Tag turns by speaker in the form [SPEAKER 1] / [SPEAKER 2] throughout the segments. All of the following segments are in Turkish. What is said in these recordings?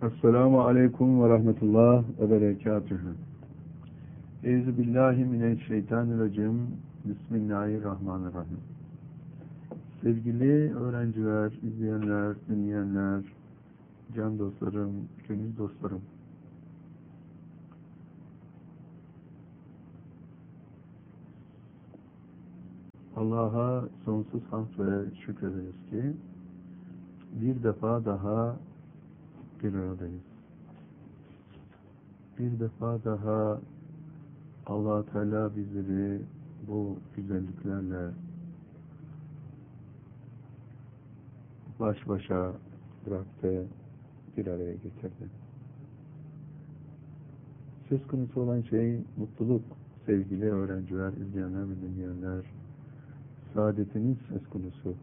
[SPEAKER 1] Esselamu Aleyküm ve Rahmetullah ve Berekatühü. Euzubillahimineşşeytanirracim. Bismillahirrahmanirrahim. Sevgili öğrenciler, izleyenler, dinleyenler, can dostlarım, gönül dostlarım. Allah'a sonsuz hamd ve şükrederiz ki bir defa daha bir aradayız. Bir defa daha Allah Teala bizleri bu güzelliklerle baş başa bıraktı, bir araya getirdi. Söz konusu olan şey mutluluk, sevgili öğrenciler, izleyenler ve dinleyenler. Saadetiniz söz konusu.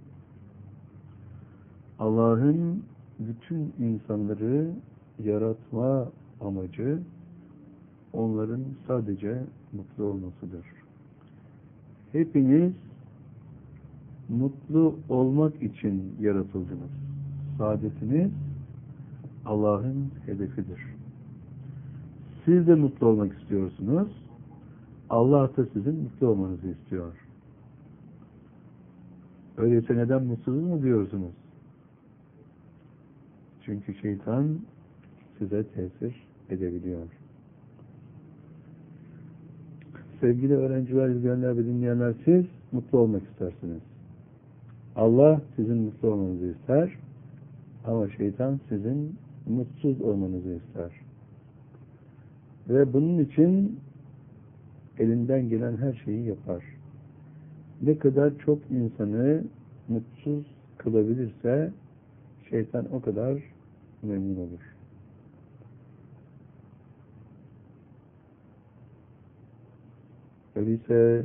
[SPEAKER 1] Allah'ın bütün insanları yaratma amacı onların sadece mutlu olmasıdır. Hepiniz mutlu olmak için yaratıldınız. Saadetiniz Allah'ın hedefidir. Siz de mutlu olmak istiyorsunuz. Allah da sizin mutlu olmanızı istiyor. Öyleyse neden mutsuz mu diyorsunuz? Çünkü şeytan size tesir edebiliyor. Sevgili öğrenciler, izleyenler ve dinleyenler, siz mutlu olmak istersiniz. Allah sizin mutlu olmanızı ister ama şeytan sizin mutsuz olmanızı ister. Ve bunun için elinden gelen her şeyi yapar. Ne kadar çok insanı mutsuz kılabilirse şeytan o kadar memnun olur. Öyleyse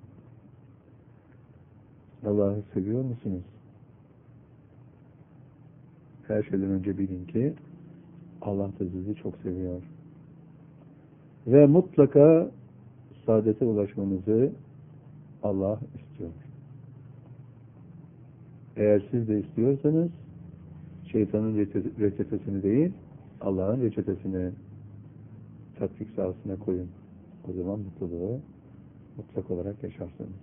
[SPEAKER 1] Allah'ı seviyor musunuz? Her şeyden önce bilin ki Allah da sizi çok seviyor. Ve mutlaka saadete ulaşmanızı Allah istiyor. Eğer siz de istiyorsanız şeytanın reçetesini değil, Allah'ın reçetesini tatbik sahasına koyun. O zaman mutluluğu mutlak olarak yaşarsınız.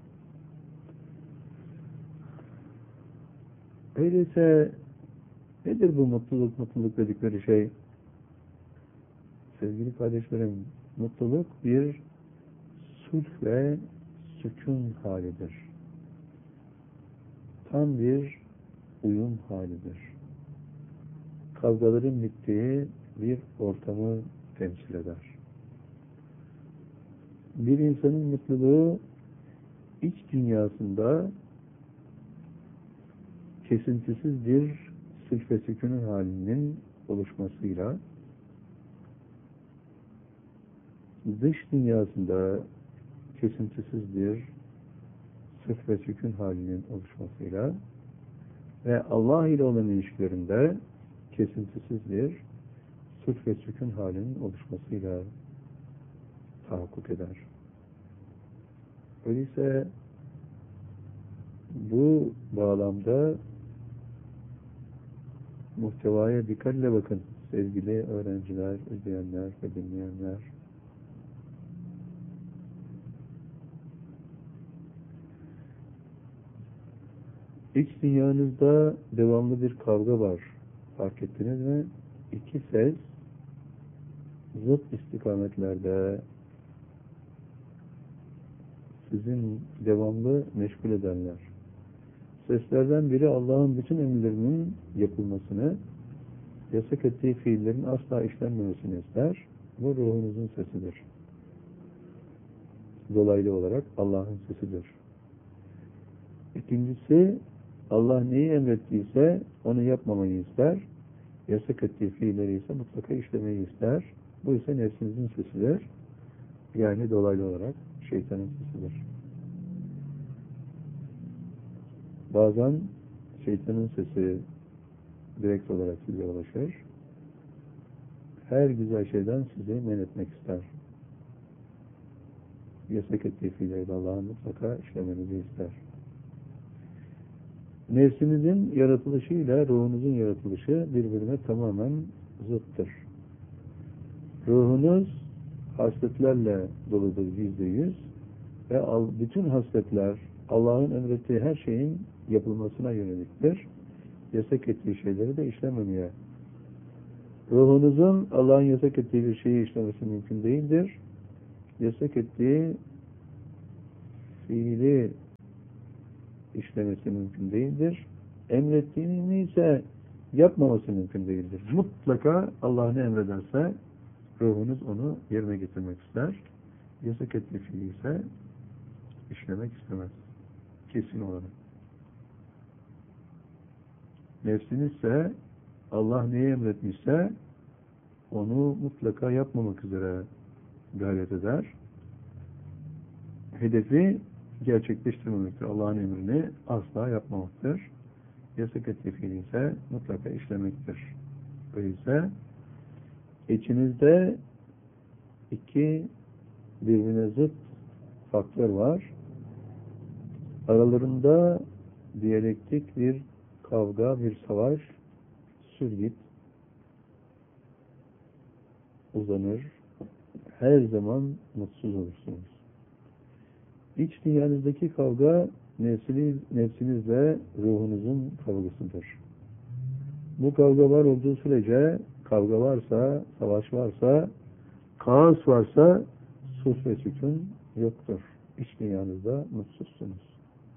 [SPEAKER 1] Öyleyse nedir bu mutluluk dedikleri şey? Sevgili kardeşlerim, mutluluk bir sulh ve sükun halidir. Tam bir uyum halidir. Kavgaların bittiği bir ortamı temsil eder. Bir insanın mutluluğu iç dünyasında kesintisiz bir sulh ve sükun halinin oluşmasıyla, dış dünyasında kesintisiz bir sulh ve sükun halinin oluşmasıyla ve Allah ile olan ilişkilerinde kesintisiz bir sulh ve sükun halinin oluşmasıyla tahakkuk eder. Öyleyse bu bağlamda muhtevaya dikkatle bakın sevgili öğrenciler, izleyenler ve dinleyenler. İç dünyanızda devamlı bir kavga var. Fark ettiniz mi? İki ses zıt istikametlerde sizin devamlı meşgul edenler. Seslerden biri Allah'ın bütün emirlerinin yapılmasını, yasak ettiği fiillerin asla işlenmemesini ister. Bu ruhunuzun sesidir. Dolaylı olarak Allah'ın sesidir. İkincisi, Allah neyi emrettiyse onu yapmamayı ister. Yasak ettiği fiilleri ise mutlaka işlemeyi ister. Bu ise nefsinizin sesidir. Yani dolaylı olarak şeytanın sesidir. Bazen şeytanın sesi direkt olarak size ulaşır. Her güzel şeyden sizi men etmek ister. Yasak ettiği fiilleri de Allah'ın mutlaka işlemenizi ister. Nefsinizin yaratılışıyla ruhunuzun yaratılışı birbirine tamamen zıttır. Ruhunuz hasletlerle doludur %100 ve bütün hasletler Allah'ın emrettiği her şeyin yapılmasına yöneliktir. Yasak ettiği şeyleri de işlememeye. Ruhunuzun Allah'ın yasak ettiği bir şeyi işlemesi mümkün değildir. Yasak ettiği fiili işlemesi mümkün değildir. Emrettiğini ise yapmaması mümkün değildir. Mutlaka Allah ne emrederse ruhunuz onu yerine getirmek ister. Yasak ettiği fiili ise işlemek istemez. Kesin olarak. Nefsiniz ise Allah neyi emretmişse onu mutlaka yapmamak üzere gayret eder. Hedefi gerçekleştirmemektir. Allah'ın emrini asla yapmamaktır. Yasak ettiği fiili ise mutlaka işlemektir. Öyleyse içinizde iki birbirine zıt faktör var. Aralarında diyalektik bir kavga, bir savaş sürgüt uzanır. Her zaman mutsuz olursunuz. İç dünyanızdaki kavga nefsinizle ruhunuzun kavgasıdır. Bu kavga var olduğu sürece, kavga varsa, savaş varsa, kaos varsa sus ve sükun yoktur. İç dünyanızda mutsuzsunuz.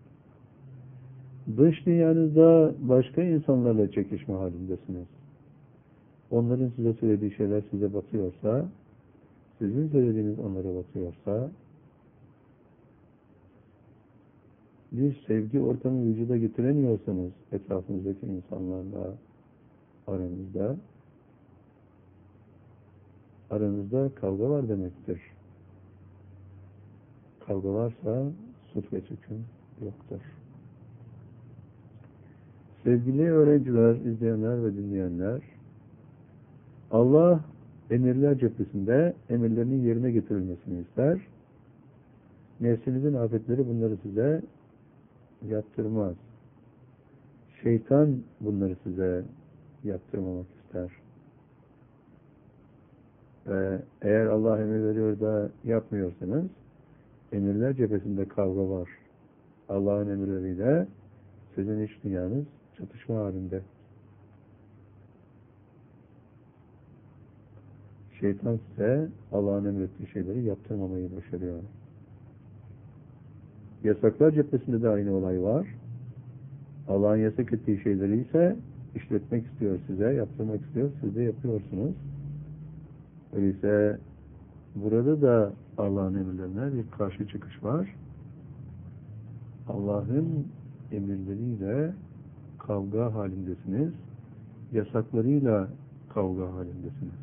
[SPEAKER 1] Dış dünyanızda başka insanlarla çekişme halindesiniz. Onların size söylediği şeyler size batıyorsa, sizin söylediğiniz onlara batıyorsa, bir sevgi ortamı vücuda getiremiyorsanız etrafınızdaki insanlarla aranızda kavga var demektir. Kavga varsa sus ve sükun yoktur. Sevgili öğrenciler, izleyenler ve dinleyenler, Allah emirler cephesinde emirlerinin yerine getirilmesini ister. Nefsinizin afetleri bunları size yaptırmaz. Şeytan bunları size yaptırmamak ister. Ve eğer Allah emir veriyor da yapmıyorsanız, emirler cephesinde kavga var. Allah'ın emirleriyle sizin iç dünyanız çatışma halinde. Şeytan size Allah'ın emrettiği şeyleri yaptırmamayı başarıyor. Yasaklar cephesinde de aynı olay var. Allah'ın yasak ettiği şeyleri ise işletmek istiyor size, yaptırmak istiyor, siz de yapıyorsunuz. Öyleyse burada da Allah'ın emirlerine bir karşı çıkış var. Allah'ın emirleriyle kavga halindesiniz. Yasaklarıyla kavga halindesiniz.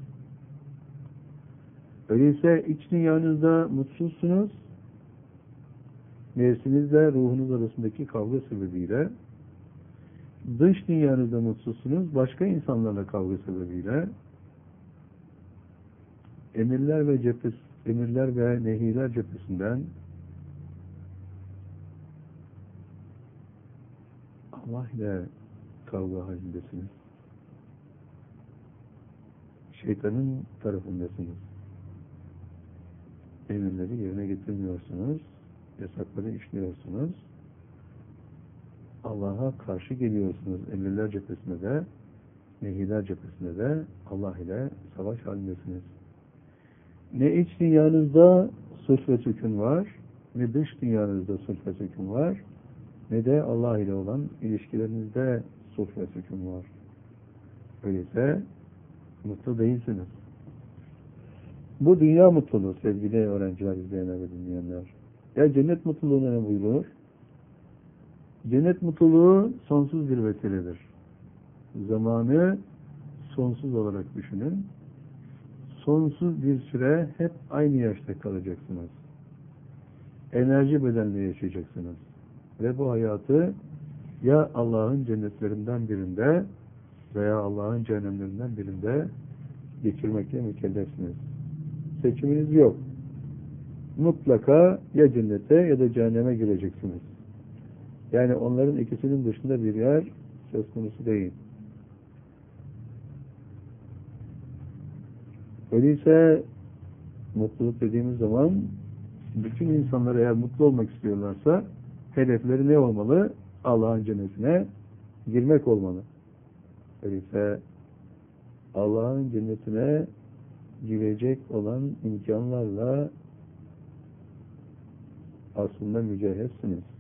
[SPEAKER 1] Öyleyse iç dünyanızda mutsuzsunuz. Nefsinizle ruhunuz arasındaki kavga sebebiyle, dış dünyanızda mutsuzsunuz. Başka insanlarla kavga sebebiyle, emirler ve nehiler cephesinden Allah ile kavga halindesiniz. Şeytanın tarafındasınız. Emirleri yerine getirmiyorsunuz. Yasakları işliyorsunuz. Allah'a karşı geliyorsunuz. Emirler cephesinde de, nehiler cephesinde de Allah ile savaş halindesiniz. Ne iç dünyanızda sulh ve sükun var, ne dış dünyanızda sulh ve sükun var, ne de Allah ile olan ilişkilerinizde sulh ve sükun var. Öyleyse mutlu değilsiniz. Bu dünya mutluluğu sevgili öğrenciler, izleyenler ve dinleyenler. Ya cennet mutluluğuna ne buyurur? Cennet mutluluğu sonsuz bir vesiledir. Zamanı sonsuz olarak düşünün. Sonsuz bir süre hep aynı yaşta kalacaksınız. Enerji bedenle yaşayacaksınız. Ve bu hayatı ya Allah'ın cennetlerinden birinde veya Allah'ın cehennemlerinden birinde geçirmekle mükellefsiniz. Seçiminiz yok. Mutlaka ya cennete ya da cehenneme gireceksiniz. Yani onların ikisinin dışında bir yer söz konusu değil. Öyleyse mutluluk dediğimiz zaman bütün insanlar eğer mutlu olmak istiyorlarsa hedefleri ne olmalı? Allah'ın cennetine girmek olmalı. Öyleyse Allah'ın cennetine girecek olan imkanlarla aslında mücahitsiniz.